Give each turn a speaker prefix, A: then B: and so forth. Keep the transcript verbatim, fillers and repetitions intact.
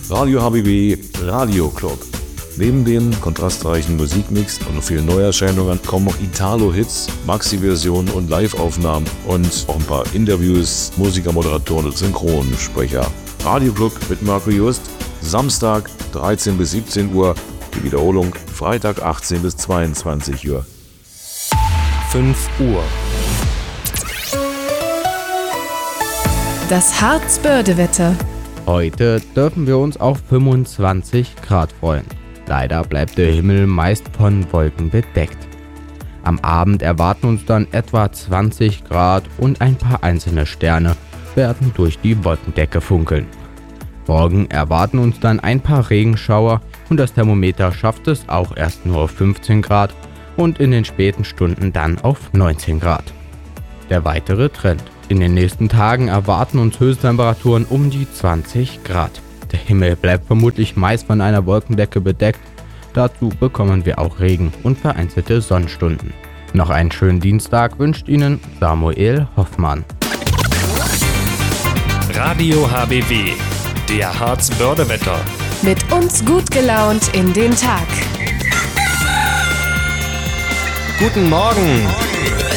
A: Radio H B B Radio Club. Neben dem kontrastreichen Musikmix und vielen Neuerscheinungen kommen auch Italo-Hits, Maxi-Versionen und Live-Aufnahmen und auch ein paar Interviews, Musiker, Moderatoren und Synchronsprecher. Radio Club mit Marco Just, Samstag dreizehn bis siebzehn Uhr, die Wiederholung Freitag achtzehn bis zweiundzwanzig Uhr.
B: fünf Uhr.
C: Das Harz-Börde-Wetter.
D: Heute dürfen wir uns auf fünfundzwanzig Grad freuen. Leider bleibt der Himmel meist von Wolken bedeckt. Am Abend erwarten uns dann etwa zwanzig Grad und ein paar einzelne Sterne werden durch die Wolkendecke funkeln. Morgen erwarten uns dann ein paar Regenschauer und das Thermometer schafft es auch erst nur auf fünfzehn Grad und in den späten Stunden dann auf neunzehn Grad. Der weitere Trend. In den nächsten Tagen erwarten uns Höchsttemperaturen um die zwanzig Grad. Der Himmel bleibt vermutlich meist von einer Wolkendecke bedeckt. Dazu bekommen wir auch Regen und vereinzelte Sonnenstunden. Noch einen schönen Dienstag wünscht Ihnen Samuel Hoffmann.
B: Radio H B B, der Harz-Börde-Wetter.
C: Mit uns gut gelaunt in den Tag.
B: Guten Morgen!